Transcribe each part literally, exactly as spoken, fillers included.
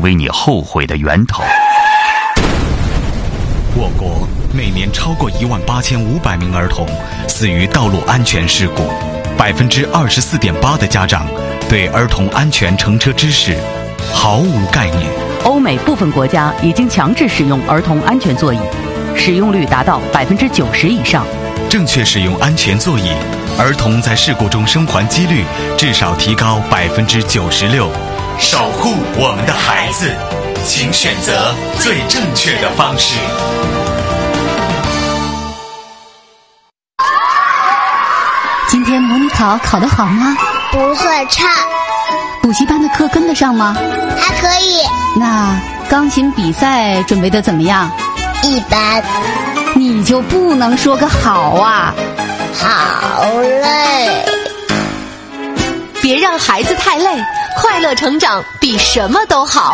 成为你后悔的源头。 我国每年超过一万八千五百名儿童死于道路安全事故，百分之二十四点八的家长对儿童安全乘车知识毫无概念。 欧美部分国家已经强制使用儿童安全座椅，使用率达到百分之九十以上。 正确使用安全座椅，儿童在事故中生还几率至少提高百分之九十六。守护我们的孩子，请选择最正确的方式。 今天模拟考考得好吗？ 不算差。 补习班的课跟得上吗？ 还可以。 那钢琴比赛准备得怎么样？ 一般。 你就不能说个好啊？ 好累。 别让孩子太累，快乐成长比什么都好。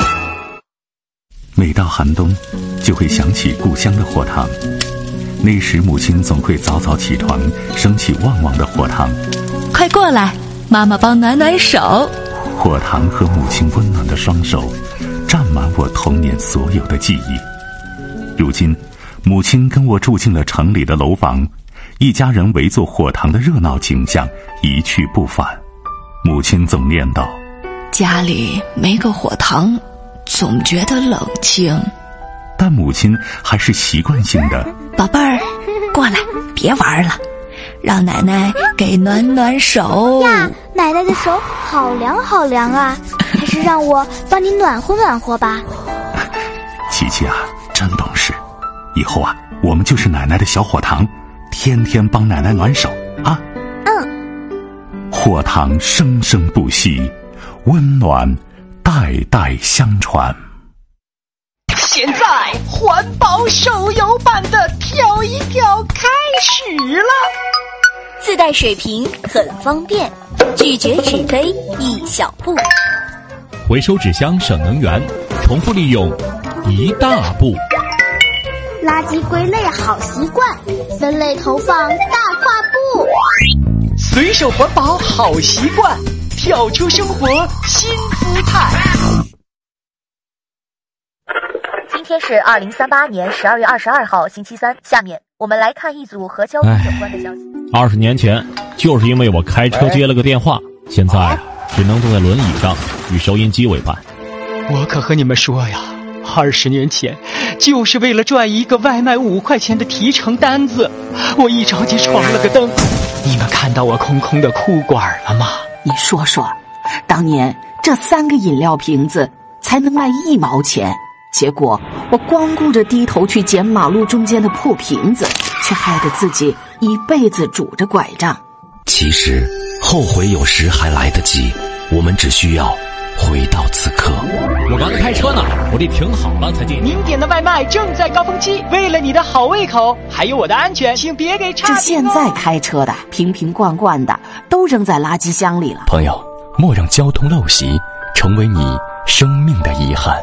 每到寒冬，就会想起故乡的火塘。那时母亲总会早早起床，升起旺旺的火塘。 快过来，妈妈帮暖暖手。 火塘和母亲温暖的双手，占满我童年所有的记忆。如今，母亲跟我住进了城里的楼房，一家人围坐火塘的热闹景象一去不返。母亲总念叨： 家里没个火塘，总觉得冷清。 但母亲还是习惯性的： 宝贝儿，过来，别玩了，让奶奶给暖暖手呀。奶奶的手好凉好凉啊，还是让我帮你暖和暖和吧。 琪琪啊，真懂事，以后啊，我们就是奶奶的小火塘，天天帮奶奶暖手啊。 嗯。 火塘生生不息，温暖代代相传。 现在环保手游版的跳一跳开始了， 自带水瓶很方便，拒绝纸杯一小步， 回收纸箱省能源，重复利用一大步。 垃圾归类好习惯，分类投放大跨步。 随手环保好习惯，跳出生活新姿态。 今天是二零三八年十二月二十二号星期三，下面我们来看一组和交通有关的消息。 二十年前，就是因为我开车接了个电话，现在只能坐在轮椅上与收音机为伴。 我可和你们说呀，二十年前就是为了赚一个外卖五块钱的提成单子，我一着急闯了个灯。你们看到我空空的裤管了吗？ 你说说，当年这三个饮料瓶子才能卖一毛钱，结果我光顾着低头去捡马路中间的破瓶子，却害得自己一辈子拄着拐杖。 其实后悔有时还来得及，我们只需要回到此刻。 我刚才开车呢，我得停好了才进。 您点的外卖正在高峰期，为了你的好胃口，还有我的安全，请别给差评哦。 这现在开车的瓶瓶罐罐的都扔在垃圾箱里了。 朋友，莫让交通陋习成为你生命的遗憾。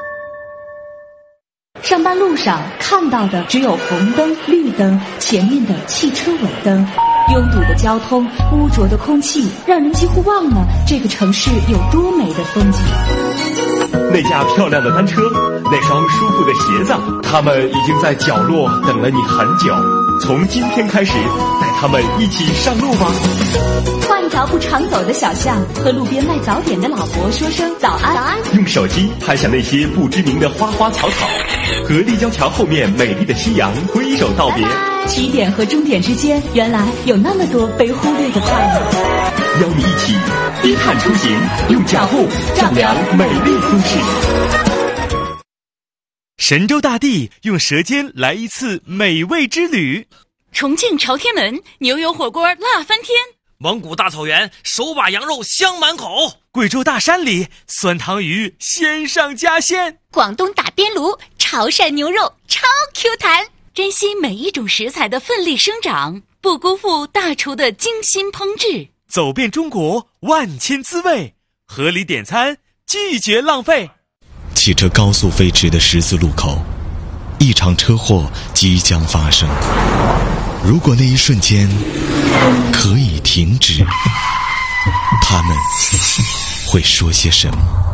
上班路上看到的只有红灯、绿灯，前面的汽车尾灯。拥堵的交通，污浊的空气，让人几乎忘了这个城市有多美的风景。 那架漂亮的单车，那双舒服的鞋子，他们已经在角落等了你很久。从今天开始，带他们一起上路吧。 换一条不常走的小巷，和路边卖早点的老伯说声早安。早安。 用手机拍下那些不知名的花花草草，和立交桥后面美丽的夕阳挥手道别。 起点和终点之间，原来有那么多被忽略的快乐。 邀你一起低碳出行，用脚步丈量美丽都市。 神州大地用舌尖来一次美味之旅。 重庆朝天门牛油火锅辣翻天。 蒙古大草原手把羊肉香满口。贵州大山里酸汤鱼鲜上加鲜。 广东打边炉潮汕牛肉超 Q 弹。珍惜每一种食材的奋力生长，不辜负大厨的精心烹制。 走遍中国万千滋味，合理点餐，拒绝浪费。 汽车高速飞驰的十字路口，一场车祸即将发生。如果那一瞬间可以停止，他们会说些什么？